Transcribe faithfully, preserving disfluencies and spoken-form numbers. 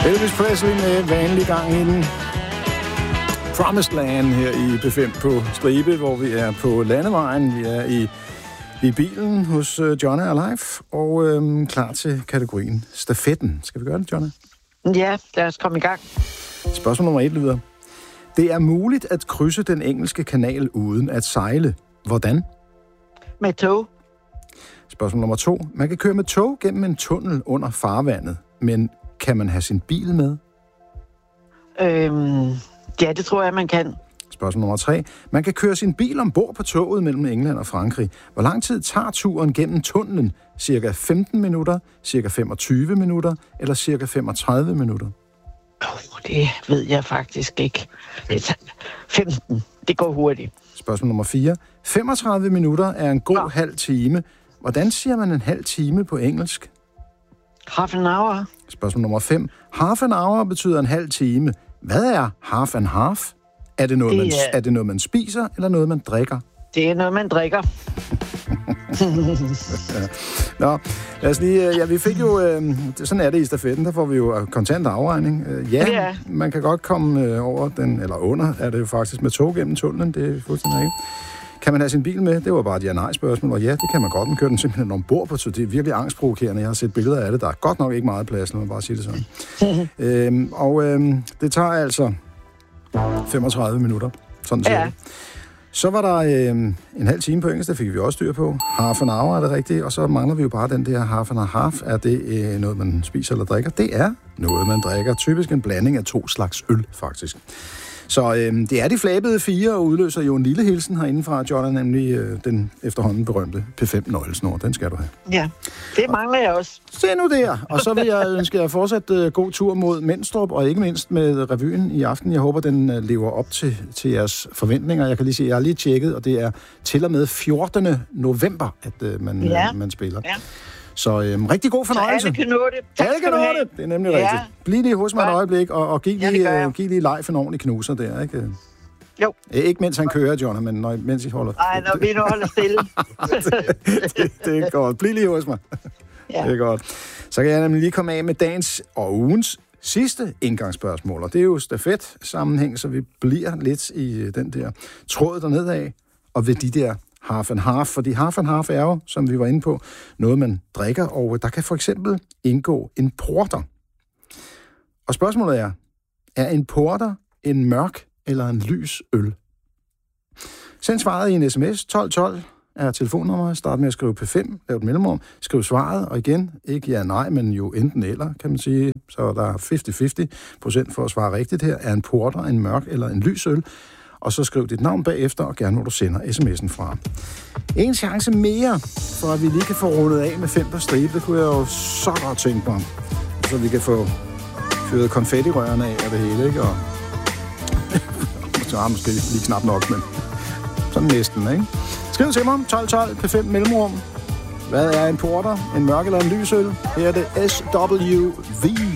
Elvis Presley med vanlig gang i den. Promised Land her i P fem på stribe, hvor vi er på landevejen. Vi er i, i bilen hos uh, Johnny Alive og øhm, klar til kategorien stafetten. Skal vi gøre det, Johnny? Ja, lad os komme i gang. Spørgsmål nummer et lyder. Det er muligt at krydse den engelske kanal uden at sejle. Hvordan? Med tog. Spørgsmål nummer to. Man kan køre med tog gennem en tunnel under farvandet, men kan man have sin bil med? Øhm, ja, det tror jeg, man kan. Spørgsmål nummer tre. Man kan køre sin bil ombord på toget mellem England og Frankrig. Hvor lang tid tager turen gennem tunnelen? Cirka femten minutter, cirka femogtyve minutter eller cirka femogtredive minutter? Oh, det ved jeg faktisk ikke. Det tager femten. Det går hurtigt. Spørgsmål nummer fire. femogtredive minutter er en god ja. halv time. Hvordan siger man en halv time på engelsk? Half an hour. Spørgsmål nummer fem. Half an hour betyder en halv time. Hvad er half and half? Er det noget, det, man, er... er det noget man spiser, eller noget, man drikker? Det er noget, man drikker. ja. Nå, lad os lige... Ja, vi fik jo... Øh, sådan er det i stafetten, der får vi jo kontant afregning. Øh, ja, ja, man kan godt komme øh, over den, eller under, er det jo faktisk med tog gennem tunnelen, det er fuldstændig rigtigt. Kan man have sin bil med? Det var bare et ja-nej-spørgsmål, og ja, det kan man godt. Man kører den simpelthen ombord på, så det er virkelig angstprovokerende. Jeg har set billeder af det. Der er godt nok ikke meget plads, når man bare siger det sådan. øhm, og øhm, det tager altså femogtredive minutter, sådan set. Ja. Så var der øhm, en halv time på engelsk, der fik vi også styr på. Half an hour er det rigtigt, og så mangler vi jo bare den der half and a half. Er det øh, noget, man spiser eller drikker? Det er noget, man drikker. Typisk en blanding af to slags øl, faktisk. Så øh, det er de flabede fire, og udløser jo en lille hilsen herinde fra John, nemlig øh, den efterhånden berømte P fem nøglesnor. Den skal du have. Ja, det mangler jeg også. Se nu der. Og så vil jeg ønske jer fortsat øh, god tur mod Menstrup, og ikke mindst med revyen i aften. Jeg håber, den øh, lever op til, til jeres forventninger. Jeg kan lige sige, jeg har lige tjekket, og det er til og med fjortende november, at øh, man, ja. øh, man spiller. Ja. Så øhm, rigtig god fornøjelse. Så alle kan nå det. Tak alle kan nå det. Det er nemlig ja. rigtigt. Bliv lige hos mig et øjeblik, og, og giv lige, ja, uh, giv lige Leif en ordentlig knuser der, ikke? Jo. Ikke mens han kører, John, men når, mens I holder... Nej, når vi nu holder stille. det, det, det er godt. Bliv lige hos mig. Ja. Det er godt. Så kan jeg nemlig lige komme af med dagens og ugens sidste indgangsspørgsmål, og det er jo stafet-sammenhæng, så vi bliver lidt i den der tråd dernede af, og ved de der half and half, fordi half and half er jo, som vi var inde på, noget man drikker, og der kan for eksempel indgå en porter. Og spørgsmålet er, er en porter en mørk eller en lys øl? Send svaret i en sms. tolv tolv er telefonnummer. Start med at skrive P fem, lav et mellemrum. Skriv svaret, og igen, ikke ja nej, men jo enten eller, kan man sige. Så der er halvtreds halvtreds procent for at svare rigtigt her. Er en porter en mørk eller en lys øl? Og så skriv dit navn bagefter, og gerne hvor du sender sms'en fra. En chance mere, for at vi lige kan få rundet af med fem på stribe. Det kunne jeg jo så godt tænke mig. Så vi kan få fyret konfettirørene af og det hele, ikke? Og så har måske lige knap nok, men sådan næsten, ikke? Skriv til mig, tolv tolv P fem mellemrum. Hvad er en porter? En mørk eller en lys øl? Her er det S W V.